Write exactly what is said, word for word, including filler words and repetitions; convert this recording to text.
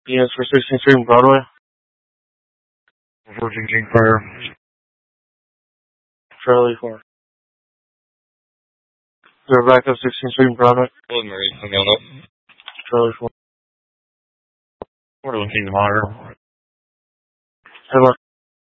Yes, for sixteenth Street and Broadway. Virgin King Fire. Charlie four. They're back up sixteenth Street and Broadway. Blood Mary, coming on up. Charlie four. Portland Kingdom Higher. Hello.